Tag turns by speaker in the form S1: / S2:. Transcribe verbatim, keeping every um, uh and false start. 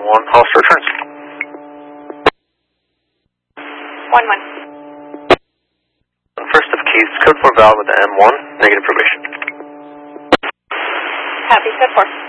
S1: One, Hollister returns.
S2: One, one.
S1: First of Keith, code four valid with the M one, negative probation.
S2: Happy, code four.